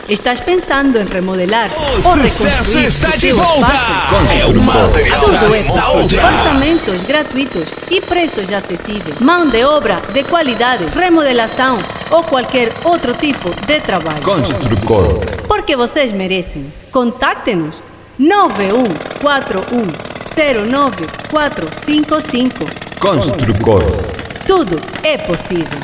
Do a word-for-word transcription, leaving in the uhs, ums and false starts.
Estás pensando em remodelar O ou sucesso reconstruir está o de teu volta! espaço? É o material Tudo das é possível. moldas. Orçamentos gratuitos e preços acessíveis. Mão de obra de qualidade, remodelação ou qualquer outro tipo de trabalho. Construcor. Porque vocês merecem. Contacte-nos nove um quatro um zero nove quatro cinco cinco. Construcor. Tudo é possível.